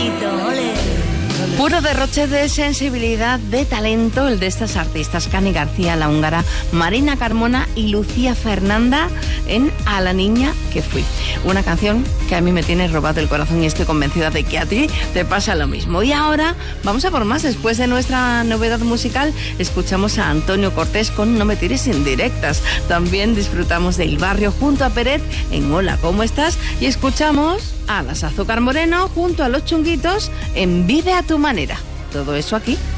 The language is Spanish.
bonito, ole. Puro derroche de sensibilidad, de talento, el de estas artistas, Cani García, la húngara, Marina Carmona y Lucía Fernanda en A la niña que fui. Una canción que a mí me tiene robado el corazón y estoy convencida de que a ti te pasa lo mismo. Y ahora vamos a por más. Después de nuestra novedad musical, escuchamos a Antonio Cortés con No me tires indirectas. También disfrutamos de El Barrio junto a Peret en Hola, ¿cómo estás? Y escuchamos a Las Azúcar Moreno junto a Los Chunguitos en Vive a tu manera. Todo eso aquí